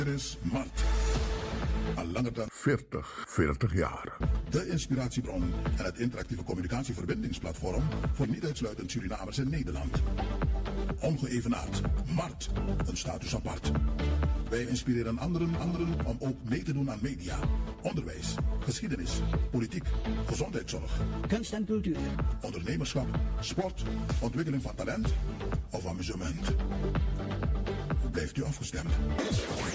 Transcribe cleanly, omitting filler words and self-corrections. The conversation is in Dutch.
Er is Mart. Al langer dan 40 jaar. de inspiratiebron en het interactieve communicatieverbindingsplatform voor niet uitsluitend Surinamers in Nederland. Ongeëvenaard. Mart. Een status apart. Wij inspireren anderen om ook mee te doen aan media, onderwijs, geschiedenis, politiek, gezondheidszorg, kunst en cultuur, ondernemerschap, sport, ontwikkeling van talent of amusement. Blijft u afgestemd?